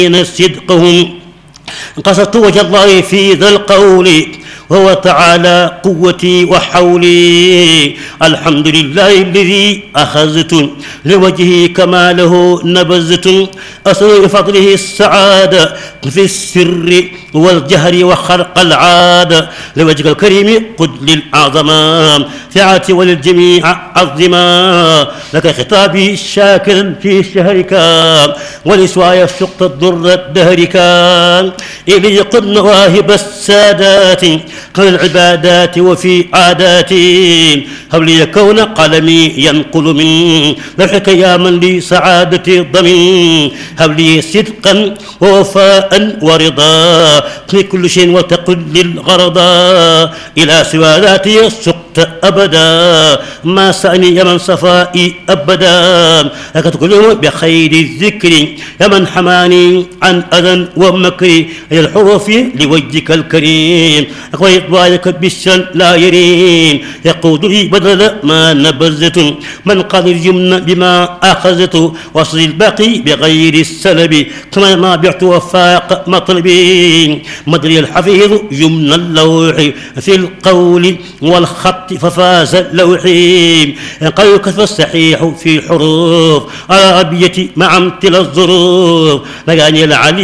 صدقهم قصدت وجه الله في ذا القول وهو تعالى قوتي وحولي. الحمد لله الذي أخذت لوجهه كما له نبذت أسأل بفضله السعادة في السر والجهر وخرق العادة لوجهك الكريم قد للأعظم سعتي وللجميع عظما لك خطابي شاكرا في شهرك ولسواي سقط الضر دهرك إلي قد مواهب السادات قبل العبادات وفي عاداتي هب لي كون قلمي ينقل من لوحك يا من لي سعادتي ضمن هب لي صدقا ووفاء ورضا في كل شيء وتقل للغرضا إلى سوى ذاتي سقط أبدا ما سأني يا من صفائي أبدا لك تقول بخير الذكر يا من حماني عن أذى ومكر الحروف لوجهك الكريم وإطباعك بالشن لا يرين يقود لي بدل ما نبذت من قال اليمن بما أخذت وصل الباقي بغير السلب كما ما بعت وفاق مطلبي مدري الحفيظ يمن اللوح في القول والخط ففاز اللوحي قال كثف الصحيح في حروف عربية مع امتلا الظروف مكاني العلي